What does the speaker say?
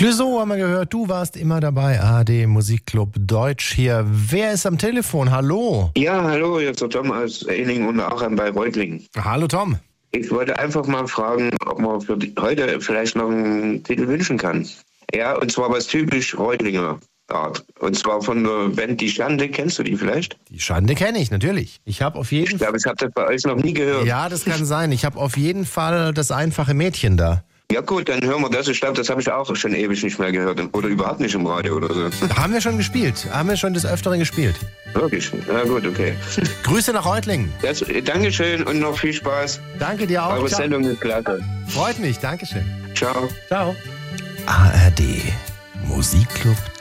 Clouseau haben wir gehört, du warst immer dabei. ARD Musikclub Deutsch hier. Wer ist am Telefon? Hallo. Ja, hallo, jetzt der Tom aus Ehling und Aachen bei Reutlingen. Hallo Tom. Ich wollte einfach mal fragen, ob man für heute vielleicht noch einen Titel wünschen kann. Ja, und zwar was typisch Reutlinger Art. Und zwar von der Band Die Schande. Kennst du die vielleicht? Die Schande kenne ich, natürlich. Ich glaube, ich Ich habe das bei euch noch nie gehört. Ja, das kann sein. Ich habe auf jeden Fall das einfache Mädchen da. Ja gut, dann hören wir das. Ich glaube, das habe ich auch schon ewig nicht mehr gehört. Oder überhaupt nicht im Radio oder so. Haben wir schon gespielt. Haben wir schon des Öfteren gespielt. Wirklich? Na gut, okay. Grüße nach Reutlingen. Dankeschön und noch viel Spaß. Danke dir auch. Eure Ciao. Sendung ist klasse. Freut mich. Dankeschön. Ciao. Ciao. ARD Musikclub